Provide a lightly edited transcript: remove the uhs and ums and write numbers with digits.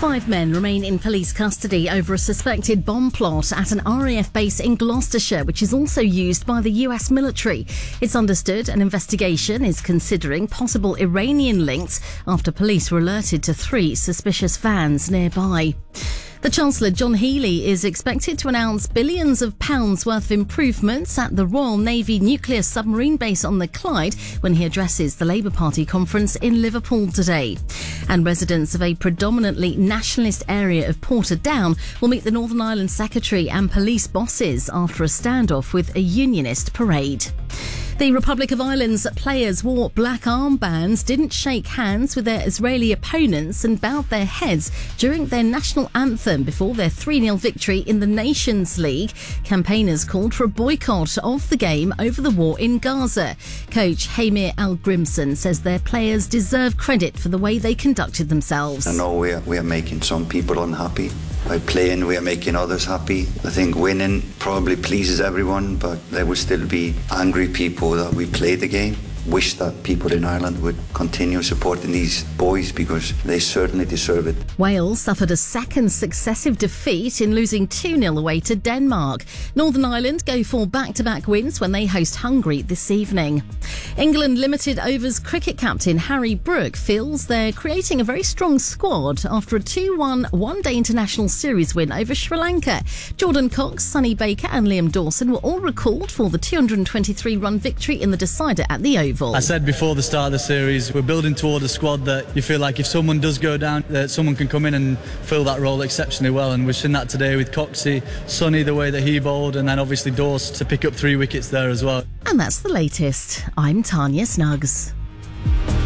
5 men remain in police custody over a suspected bomb plot at an RAF base in Gloucestershire, which is also used by the US military. It's understood an investigation is considering possible Iranian links after police were alerted to 3 suspicious vans nearby. The Chancellor, John Healey, is expected to announce billions of pounds worth of improvements at the Royal Navy nuclear submarine base on the Clyde when he addresses the Labour Party conference in Liverpool today. And residents of a predominantly nationalist area of Portadown will meet the Northern Ireland Secretary and police bosses after a standoff with a unionist parade. The Republic of Ireland's players wore black armbands, didn't shake hands with their Israeli opponents and bowed their heads during their national anthem before their 3-0 victory in the Nations League. Campaigners called for a boycott of the game over the war in Gaza. Coach Heimir Al-Grimson says their players deserve credit for the way they conducted themselves. I know we are making some people unhappy. By playing, we are making others happy. I think winning probably pleases everyone, but there will still be angry people that we play the game. Wish that people in Ireland would continue supporting these boys because they certainly deserve it. Wales suffered a second successive defeat in losing 2-0 away to Denmark. Northern Ireland go for back-to-back wins when they host Hungary this evening. England limited overs cricket captain Harry Brook feels they're creating a very strong squad after a 2-1 one-day international series win over Sri Lanka. Jordan Cox, Sonny Baker and Liam Dawson were all recalled for the 223-run victory in the decider at the Oval. I said before the start of the series, we're building toward a squad that you feel like if someone does go down, that someone can come in and fill that role exceptionally well. And we've seen that today with Coxey, Sonny, the way that he bowled, and then obviously Dawes to pick up 3 wickets there as well. And that's the latest. I'm Tanya Snuggs.